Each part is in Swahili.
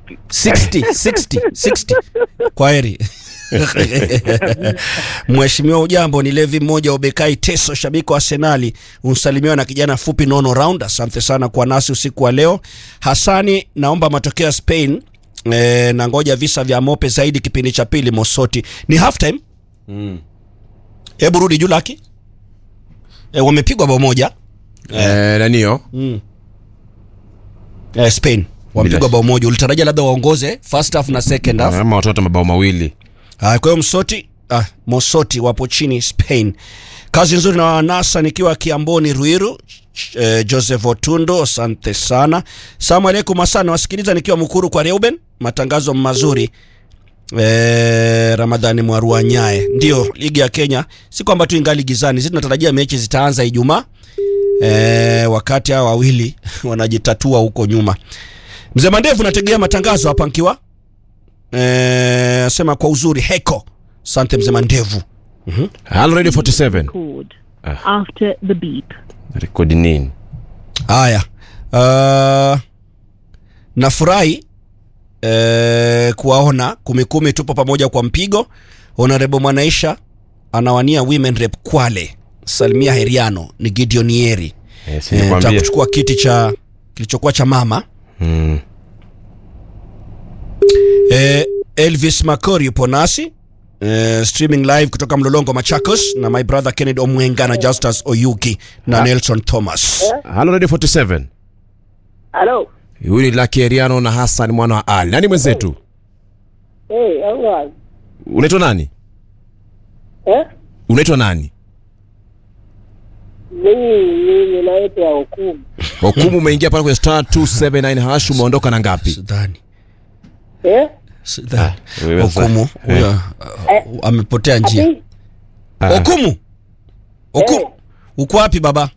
60. Kwaheri. Mheshimiwa ujambo, ni Levi mmoja Obekai Teso, shabiki wa Arsenali. Unsalimiwa na kijana fupi nono round. Asante sana kwa nasi usiku wa leo. Hasani, naomba matokeo ya Spain. Na ngoja visa vya mope zaidi kipindi cha pili. Mosoti ni half time. Hebu rudi juu Laki. Wamepigwa bao moja. Nanio? Spain wamepigwa bao moja. Ulitarajia labda waongoze first half na second half. Ama watoto mabao mawili. Kwa hiyo Mosoti wapo chini Spain. Kazi nzuri na nasa nikiwa Kiamboni Ruiru. Joseph Otundo, asante sana. Salamu alaykum asana, wasikiliza nikiwa Mukuru kwa Reuben. Matangazo mazuri. Ramadhani Mwarua Nyae. Ndio ligi ya Kenya si kwamba tu ingali gizani. Sisi tunatarajia mechi zitaanza Ijumaa. Wakati hao wawili wanajitatua huko nyuma. Mzee Mandevu nategea matangazo hapa nkiwa. Sema kwa uzuri heko. Asante Mzee Mandevu. Hello Radio 47. After the beep. Rekodi nini? Haya. Nafurahi kuwaona 10 tupo pamoja kwa mpigo. Honorable Mwanaisha anawania women rep Kwale. Salimia Heriano ni Gideon Yeri. Kuchukua kiti cha kilichokuwa cha mama. Elvis Makori yupo nasi. Streaming live kutoka Mlolongo Machakos na my brother Kennedy Omwenga na Justus Oyuki na Nelson Thomas. Hello Radio 47. Hello. Huyu ni Lucky Eriano na Hassan mwana wa Ali. Nani mwenzetu? Unaitwa nani? Unaitwa nani? Mimi naitwa Okumu. Okumu, umeingia pale kwenye star 279 hash, umeondoka na ngapi? Sudani. Okumu amepotea njia. Okumu. Uko wapi baba?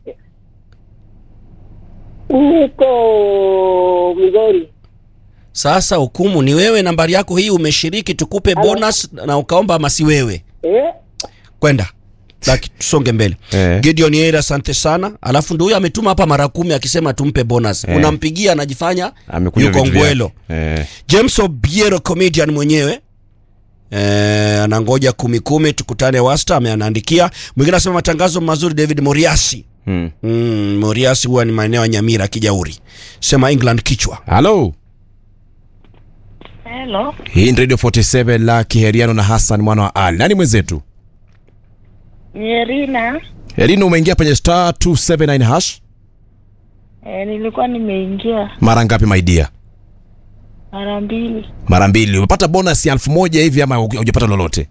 Niko Migori. Sasa Okumu, ni wewe nambari yako hii umeshiriki tukupe bonus na ukaomba ama si wewe? Kwenda. Laki tusonge mbele. Gideon Yera, asante sana. Alafu ndio huyo ametuma hapa mara 10 akisema tumpe bonus. Unampigia anajifanya yuko Ngwelo. James Obiero comedian mwenyewe. Anangoja 10 tukutane Wasta, ameandikia. Mwingine anasema matangazo mazuri David Moriasi. Moriasi huwa ni maeneo ya Nyamira Kijauri. Sema England kichwa. Hello. Hii ni Radio 47 Lucky Heriano na Hassan mwana wa Ali. Nani mwenzetu? Erina, umeingia kwenye star 279 hash? Nilikuwa nimeingia. Mara ngapi my dear? Mara 2. Umepata bonus ya 1000 hivi ama hujapata lolote?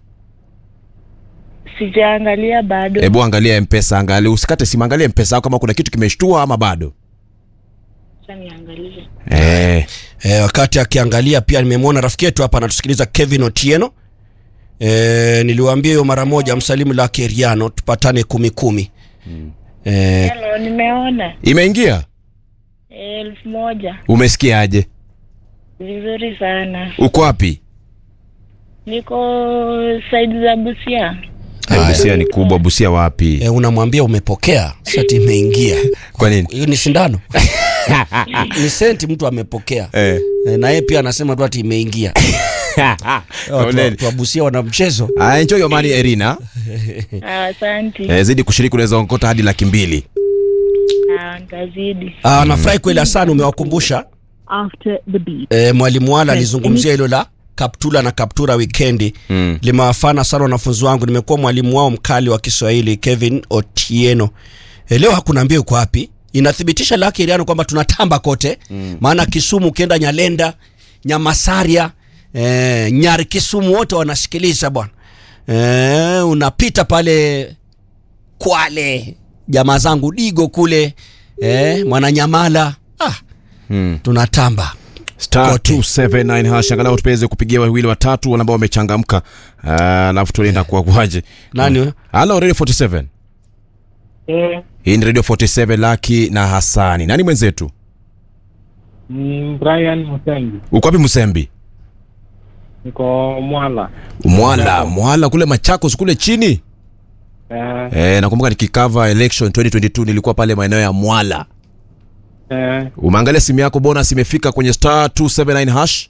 Sijaangalia bado. Hebu angalia M-Pesa, angalia, usikate simu, angalia M-Pesa kama kuna kitu kimeshtua ama bado. Acha niangalie. Wakati akiangalia pia nimemwona rafiki yetu hapa anatusikiliza Kevin Otieno. Niliwaambia hiyo mara moja msalimu la Keriano tupatane 10. Hello, nimeona. Imeingia? 1000. Umesikiaje? Vizuri sana. Uko wapi? Niko side za Busia. Busia ni kubwa. Busia wapi? Unamwambia umepokea, sasa imeingia. Kwa nini? Hiyo ni sindano. Ni senti mtu amepokea. Na yeye pia anasema tu ati imeingia. Tuabusia wana mchezo. Enjoy your money Erina. Asante. Zidi kushiriki, unaweza ongota hadi 200,000. Nitazidi. Nafurahi kweli sana umewakumbusha. After the beat. Mwalimu wala alizungumzia hilo la kaptula na kaptura weekendi. Limewafana sana wanafunzi wangu. Nimekuwa mwalimu wao mkali wa Kiswahili Kevin Otieno. Leo hakunaambia uko wapi. Inathibitisha Lucky Eriano kwamba tunatamba kote. Maana Kisumu ukienda Nyalenda, Nyamasaria, Nyari Kisumu wote wanasikiliza bwana. Unapita pale Kwale, jamaa zangu Digo kule, Mwananyamala. Tunatamba. Star 279 hash, angalau tupeze kupigia wawili watatu ambao wamechangamka. Alafu tunaenda kwa kuaje. Nani huyo? Hello Radio 47. Hii ni Radio 47 Lucky na Hassani. Nani mwenzetu? Brian Musembi. Uko wapi Musembi? Niko Mwala. Mwala kule Machakos kule chini. Nakumbuka nikikava election 2022 nilikuwa pale maeneo ya Mwala. Umeangalia simu yako bonus imefika kwenye star 279 hash?